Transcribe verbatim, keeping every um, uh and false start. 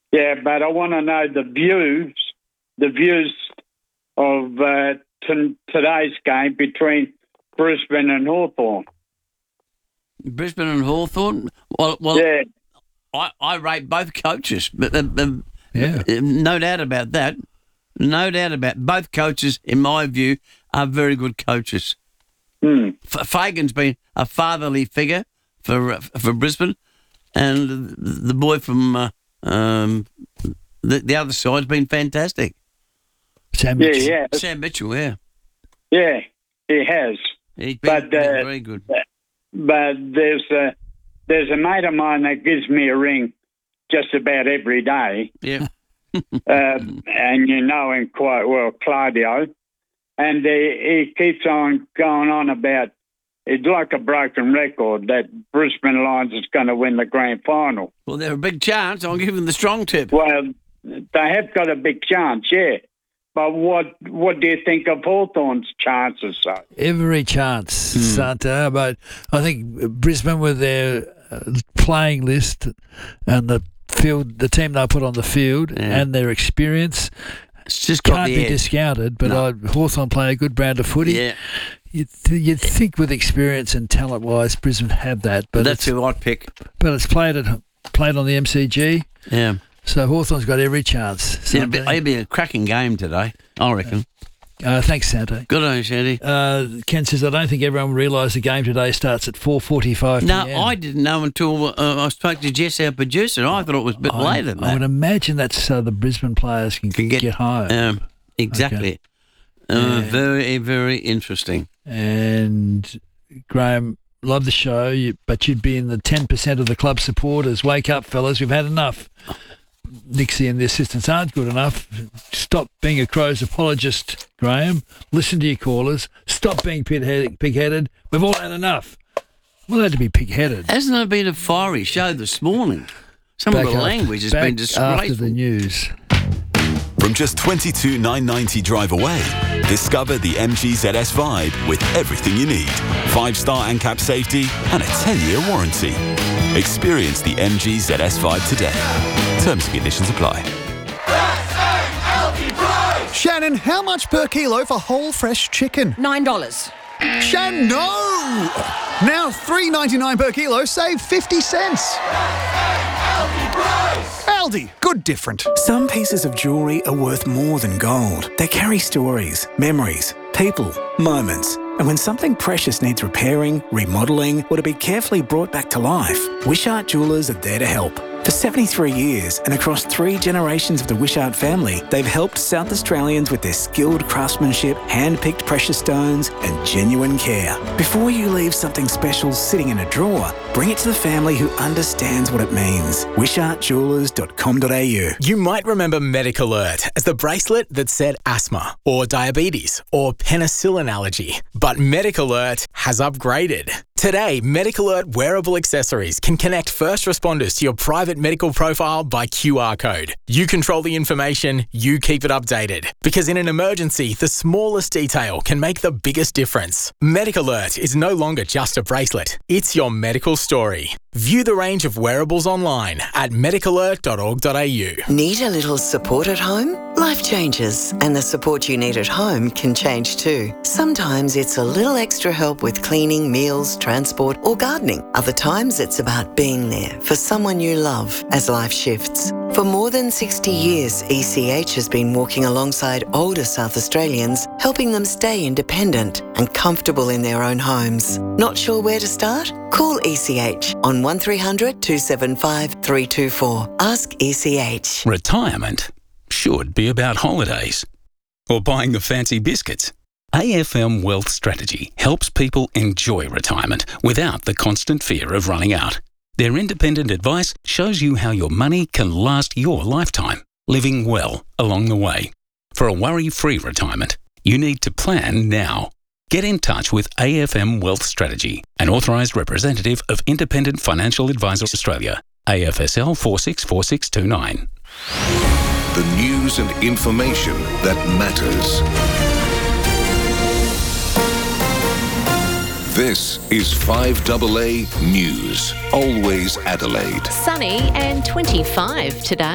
Yeah, but I want to know the views, the views of uh, t- today's game between Brisbane and Hawthorn. Brisbane and Hawthorn. Well, well, Yeah. I, I rate both coaches, but uh, um, Yeah. uh, no doubt about that. No doubt about both coaches. In my view, are very good coaches. Hmm. F- Fagan's been a fatherly figure for uh, for Brisbane, and the boy from uh, um, the the other side's been fantastic. Sam Yeah, Mitchell. yeah, Sam Mitchell, yeah, yeah, he has. he's been, But, uh, been very good. But there's a there's a mate of mine that gives me a ring just about every day, Yeah, uh, and you know him quite well, Claudio, and he, he keeps on going on about it's like a broken record that Brisbane Lions is going to win the grand final. well, they're a big chance. I'll give them the strong tip. Well, they have got a big chance, yeah. But what what do you think of Hawthorn's chances, though? Every chance, Santa. But I think Brisbane with their uh, playing list and the field, the team they put on the field, Yeah. and their experience It's just got can't the be edge. discounted. But No. I, Hawthorn play a good brand of footy. Yeah, You'd, th- you'd think with experience and talent wise, Brisbane have that. But that's it's, who I'd pick. but it's played at played on the M C G, Yeah, so Hawthorn's got every chance. it'll be, Sunday. it'll be a cracking game today, I reckon. Uh, thanks, Santa. Good on you, Sandy. Uh, Ken says, I don't think everyone realised the game today starts at four forty-five p m. No, I didn't know until uh, I spoke to Jess, our producer. I thought it was a bit I, later than I would that. imagine that's so the Brisbane players can, Can get, get- home. Um, exactly. Uh, Yeah. Very, very interesting. And Graham, love the show, you, but you'd be in the ten percent of the club supporters. Wake up, fellas, we've had enough. Nixie and the assistants aren't good enough. Stop being a Crows apologist, Graham. Listen to your callers. Stop being pig-headed. pig-headed. We've all had enough. We're allowed to be pig-headed. Hasn't it been a fiery show this morning? Some Back of the after- language has back been after disgraceful. the news. From just twenty-two thousand nine hundred ninety drive away, discover the M G Z S Vibe with everything you need. Five-star ANCAP safety and a ten-year warranty. Experience the M G Z S Vibe today. Terms and conditions apply. Shannon, how much per kilo for whole fresh chicken? Nine dollars. Shannon, no! Now three ninety-nine per kilo, save fifty cents. Aldi, good different. Some pieces of jewellery are worth more than gold. They carry stories, memories, people, moments. And when something precious needs repairing, remodelling, or to be carefully brought back to life, Wishart Jewellers are there to help. For seventy-three years and across three generations of the Wishart family, they've helped South Australians with their skilled craftsmanship, hand-picked precious stones and genuine care. Before you leave something special sitting in a drawer, bring it to the family who understands what it means. wishart jewellers dot com dot a u. You might remember Medic Alert as the bracelet that said asthma or diabetes or penicillin allergy. But Medic Alert has upgraded. Today, Medic Alert wearable accessories can connect first responders to your private medical profile by Q R code. You control the information, you keep it updated. Because in an emergency, the smallest detail can make the biggest difference. Medic Alert is no longer just a bracelet, it's your medical story. View the range of wearables online at medic alert dot org dot a u. Need a little support at home? Life changes, and the support you need at home can change too. Sometimes it's a little extra help with cleaning, meals, transport, or gardening. Other times it's about being there for someone you love as life shifts. For more than sixty years, E C H has been walking alongside older South Australians, helping them stay independent and comfortable in their own homes. Not sure where to start? Call E C H on one three hundred two seven five three two four. Ask E C H. Retirement should be about holidays or buying the fancy biscuits. A F M Wealth Strategy helps people enjoy retirement without the constant fear of running out. Their independent advice shows you how your money can last your lifetime, living well along the way. For a worry-free retirement, you need to plan now. Get in touch with A F M Wealth Strategy, an authorised representative of Independent Financial Advisors Australia, A F S L four six four six two nine. The news and information that matters. This is five A A News, always Adelaide. Sunny and twenty-five today.